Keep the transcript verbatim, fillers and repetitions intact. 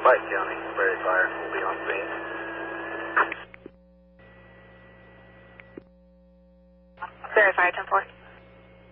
Pike County, Prairie Fire will be on scene. Prairie Fire ten four.